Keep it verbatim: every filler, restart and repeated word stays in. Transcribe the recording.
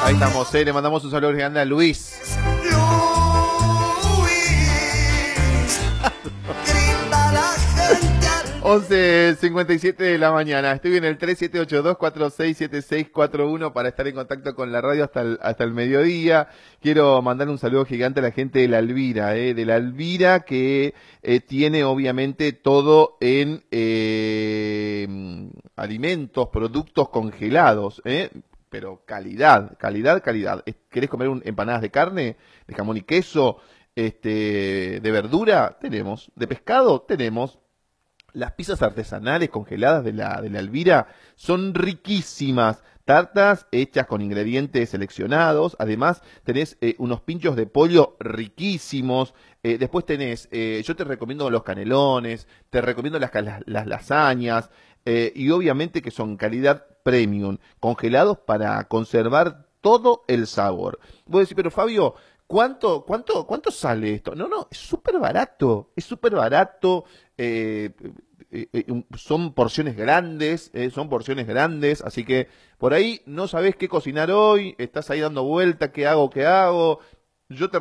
Ahí estamos, eh, le mandamos un saludo grande a Luis. once cincuenta y siete de la mañana. Estoy en el tres siete ocho dos cuatro seis siete seis cuatro uno para estar en contacto con la radio hasta el, hasta el mediodía. Quiero mandar un saludo gigante a la gente de la Elvira, eh, de la Elvira que eh, tiene obviamente todo en eh, alimentos, productos congelados, eh, pero calidad, calidad, calidad. ¿Querés comer un, empanadas de carne, de jamón y queso, este, de verdura? Tenemos. De pescado tenemos. Las pizzas artesanales congeladas de la, de la Elvira son riquísimas. Tartas hechas con ingredientes seleccionados. Además, tenés eh, unos pinchos de pollo riquísimos. Eh, después tenés, eh, yo te recomiendo los canelones, te recomiendo las, las, las lasañas. Eh, y obviamente que son calidad premium, congelados para conservar todo el sabor. Vos decís, pero Fabio, ¿cuánto, cuánto, cuánto sale esto? No, no, es súper barato, es súper barato. Eh, eh, eh, son porciones grandes, eh, son porciones grandes, así que por ahí no sabés qué cocinar hoy, estás ahí dando vuelta, qué hago, qué hago. Yo te